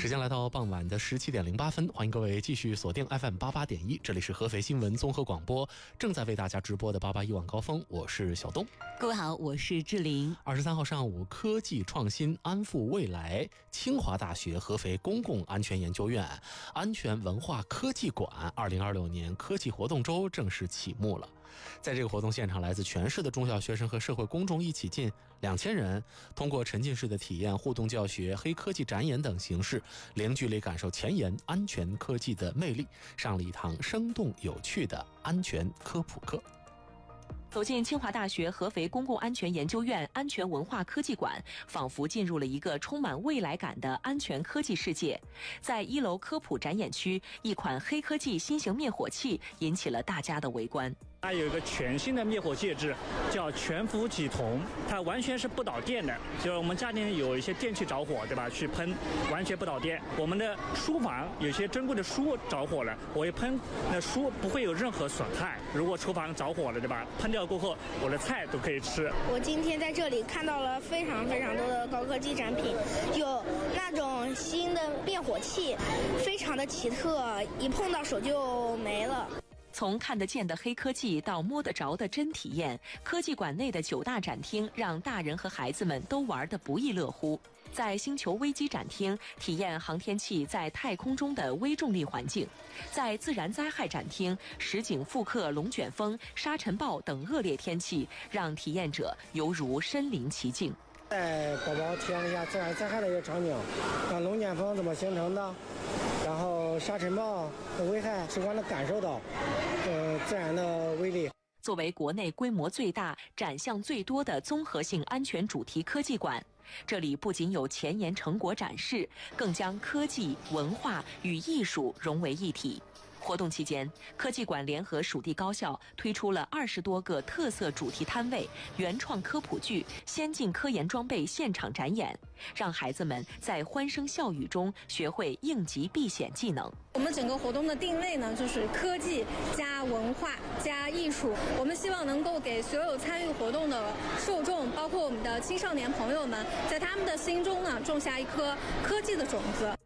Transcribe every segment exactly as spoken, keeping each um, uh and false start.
时间来到傍晚的十七点零八分，欢迎各位继续锁定 F M 八八点一，这里是合肥新闻综合广播，正在为大家直播的八八一晚高峰，我是小东。 各位好，我是志玲。 二十三号上午，科技创新安富未来清华大学合肥公共安全研究院安全文化科技馆二零二六年科技活动周正式启幕了。在这个活动现场，来自全市的中小学生和社会公众一起近两千人，通过沉浸式的体验、互动教学、黑科技展演等形式，零距离感受前沿安全科技的魅力，上了一堂生动有趣的安全科普课。 走进清华大学合肥公共安全研究院安全文化科技馆，仿佛进入了一个充满未来感的安全科技世界。在一楼科普展演区，一款黑科技新型灭火器引起了大家的围观。 它有一个全新的灭火介质，叫全氟己酮，它完全是不导电的，就是我们家里有一些电器着火，对吧？去喷，完全不导电。我们的书房有些珍贵的书着火了，我一喷，那书不会有任何损害。如果厨房着火了，对吧？喷掉过后，我的菜都可以吃。 我今天在这里看到了非常非常多的高科技展品，有那种新的灭火器，非常的奇特，一碰到手就没了。 从看得见的黑科技到摸得着的真体验，科技馆内的九大展厅让大人和孩子们都玩得不亦乐乎。在星球危机展厅，体验航天器在太空中的微重力环境；在自然灾害展厅，实景复刻龙卷风、沙尘暴等恶劣天气，让体验者犹如身临其境。 带宝宝体验了一下自然灾害的一个场景，像龙卷风怎么形成的，然后沙尘暴的危害，直观的感受到呃自然的威力。 作为国内规模最大、展项最多的综合性安全主题科技馆，这里不仅有前沿成果展示，更将科技、文化与艺术融为一体。活动期间，科技馆联合蜀地高校推出了二十多个特色主题摊位、原创科普剧、先进科研装备现场展演，让孩子们在欢声笑语中学会应急避险技能。 我们整个活动的定位呢，就是科技加文化加艺术。我们希望能够给所有参与活动的受众，包括我们的青少年朋友们，在他们的心中呢，种下一颗科技的种子。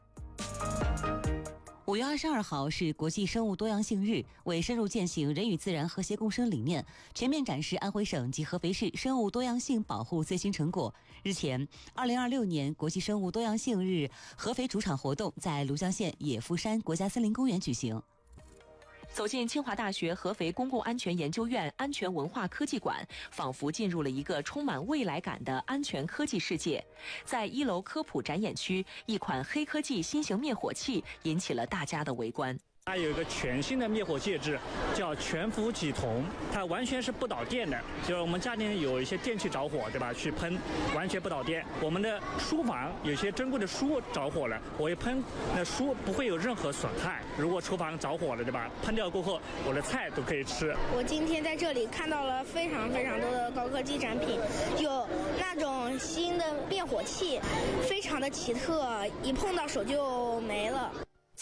五月二十二号是国际生物多样性日，为深入践行人与自然和谐共生理念，全面展示安徽省及合肥市生物多样性保护最新成果。日前，二零二六年国际生物多样性日合肥主场活动在庐江县野夫山国家森林公园举行。走进清华大学合肥公共安全研究院安全文化科技馆，仿佛进入了一个充满未来感的安全科技世界。在一楼科普展演区，一款黑科技新型灭火器引起了大家的围观。 它有一个全新的灭火介质，叫全氟己酮，它完全是不导电的，就是我们家里有一些电器着火，对吧？去喷，完全不导电。我们的书房有些珍贵的书着火了，我一喷，那书不会有任何损害。如果厨房着火了，对吧？喷掉过后，我的菜都可以吃。 我今天在这里看到了非常非常多的高科技展品，有那种新的灭火器，非常的奇特，一碰到手就没了。